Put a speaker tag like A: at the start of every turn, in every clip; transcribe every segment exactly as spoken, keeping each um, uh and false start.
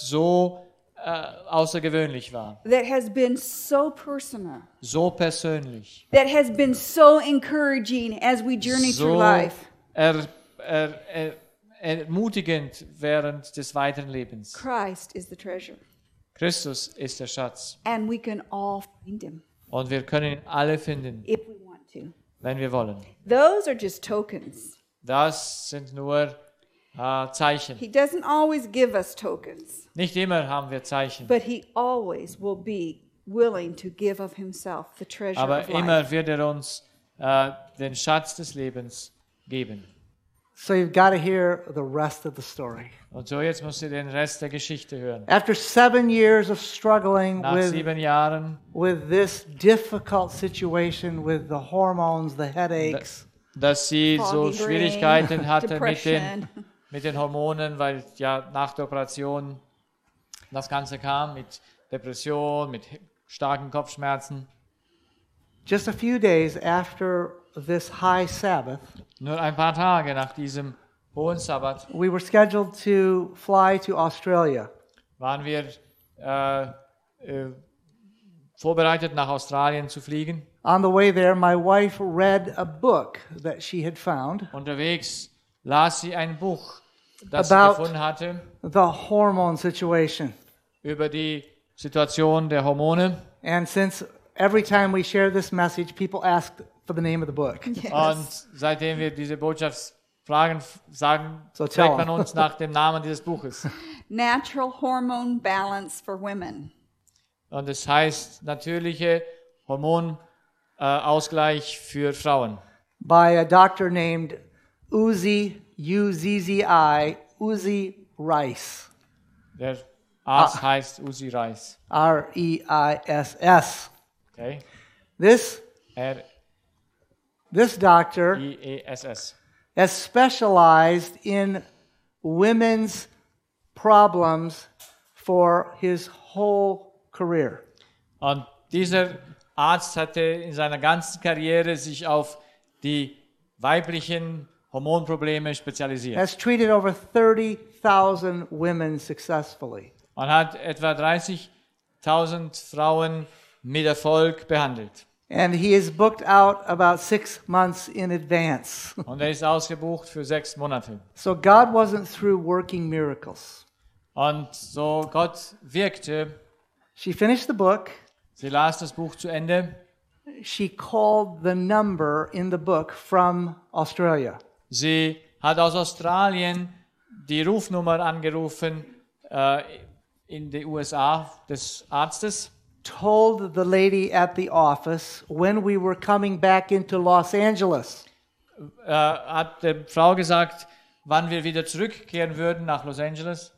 A: so äh, außergewöhnlich war,
B: that has been so personal,
A: so persönlich,
B: that has been so encouraging as we journey through
A: so
B: life.
A: er, er, er, ermutigend während des weiteren Lebens.
B: Christ is the treasure,
A: Christus ist der Schatz
B: and we can all find him
A: und wir können ihn alle finden,
B: if we want to.
A: wenn wir wollen.
B: Those are just tokens.
A: Das sind nur äh, Zeichen.
B: He doesn't always give us tokens,
A: Nicht immer haben wir Zeichen,
B: but he always will be willing to give of himself, the treasure
A: aber
B: of life.
A: immer wird er uns äh, den Schatz des Lebens geben.
C: So you've got to hear the rest of the story.
A: Und so, jetzt musst du den Rest der Geschichte hören.
C: After seven years of struggling
A: Nach
C: with,
A: sieben Jahren,
C: with this difficult situation with the hormones, the headaches,
A: dass sie so
B: Foggy brain,
A: Schwierigkeiten hatte mit den,
B: depression.
A: mit den Hormonen, weil ja nach der Operation das Ganze kam mit Depression, mit starken Kopfschmerzen.
C: just a few days after this high Sabbath,
A: Nur ein paar Tage nach diesem hohen Sabbat
C: we were scheduled to fly to Australia.
A: waren wir äh, äh, vorbereitet, nach Australien zu fliegen.
C: On the way there, my wife read a book that she had found
A: Unterwegs las sie ein Buch, das
C: About-
A: sie gefunden hatte,
C: the hormone situation.
A: über die Situation der Hormone.
C: And since every time we share this message, people ask for the name of the book.
A: Und seitdem wir diese Botschaft fragen, sagen,
C: So tell
A: fragt man
C: them.
A: uns nach dem Namen dieses Buches.
B: Natural hormone balance for women.
A: Und es heißt natürliche Hormonausgleich für Frauen.
C: By a doctor named Uzi, U Z Z I, Uzi Rice,
A: Der Arzt heißt Uzi Reis.
C: R E I S S.
A: Okay?
C: This,
A: R
C: this doctor
A: I E S S.
C: has specialized in women's problems for his whole career.
A: Und dieser Arzt hatte in seiner ganzen Karriere sich auf die weiblichen Hormonprobleme spezialisiert.
C: Has treated over thirty thousand women successfully.
A: Und hat etwa dreißigtausend Frauen mit Erfolg behandelt.
C: And he is booked out about six months in advance.
A: Und er ist ausgebucht für sechs Monate.
C: So God wasn't through working miracles.
A: Und so Gott wirkte.
C: She finished the book.
A: Sie las das Buch zu Ende.
C: She called the number in the book from Australia.
A: Sie hat aus Australien die Rufnummer angerufen äh, in die U S A des Arztes.
C: Told the lady at the office when we were coming back into Los Angeles.
A: Äh, hat der Frau gesagt, wann wir wieder zurückkehren würden nach Los Angeles.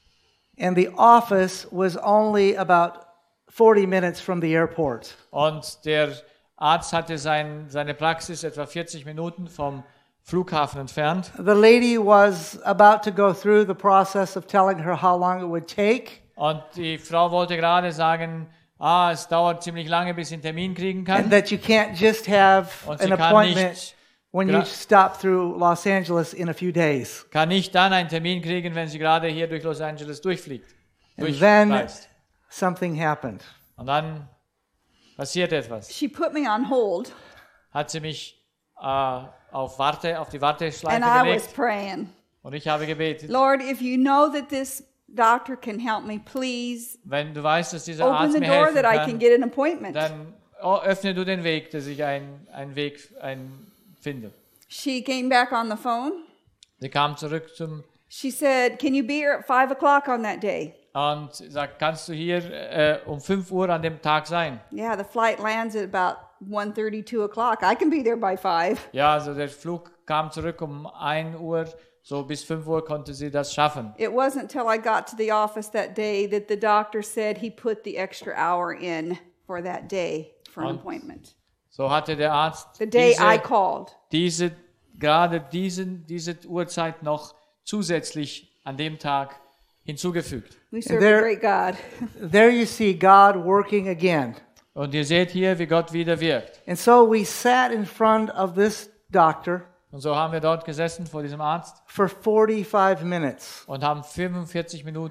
C: And the office was only about forty minutes from the airport.
A: Und der Arzt hatte sein, seine Praxis etwa vierzig Minuten vom Flughafen entfernt.
C: The lady was about to go through the process of telling her how long it would take.
A: Und die Frau wollte gerade sagen, ah, es dauert ziemlich lange, bis sie einen Termin kriegen
C: And
A: kann.
C: that you can't just have
A: Und
C: an
A: sie kann
C: appointment
A: nicht,
C: when you
A: gra-
C: stop through Los Angeles in a few days.
A: kann nicht dann einen Termin kriegen, wenn sie gerade hier durch Los Angeles durchfliegt.
C: And then
A: Durchreist.
C: something happened.
A: Und dann passiert etwas.
B: She put me on hold,
A: Hat sie mich äh, auf, Warte, auf die Warteschleife
B: and I was
A: gelegt
B: praying,
A: und ich habe gebetet.
B: Lord, if you know that this doctor can help me, please
A: Wenn du weißt, dass dieser
B: open
A: Arzt
B: the
A: mir
B: door
A: helfen
B: that I can
A: kann,
B: get an appointment.
A: dann oh, öffne du den Weg, dass ich einen, einen Weg einen finde.
B: She came back on the phone.
A: Sie kam zurück zum
B: She said, can you be here at five o'clock on that day?
A: und sagt, kannst du hier äh, um fünf Uhr an dem Tag sein?
B: Yeah, the flight lands at about one thirty, two o'clock. I can be there by five.
A: Ja, also der Flug kam zurück um ein Uhr, so bis fünf Uhr konnte sie das schaffen.
B: It wasn't till I got to the office that day that the doctor said he put the extra hour in for that day for an
A: Und-
B: appointment.
A: So hatte der Arzt
B: The day I
A: diese,
B: called.
A: diese gerade diesen, diese Uhrzeit noch zusätzlich an dem Tag hinzugefügt.
B: We serve
C: there-
B: a great God.
C: There you see God working again.
A: Und ihr seht hier, wie Gott wieder wirkt.
C: And so we sat in front of this doctor
A: Und so haben wir dort gesessen vor diesem Arzt
C: for forty-five minutes.
A: und haben fünfundvierzig Minuten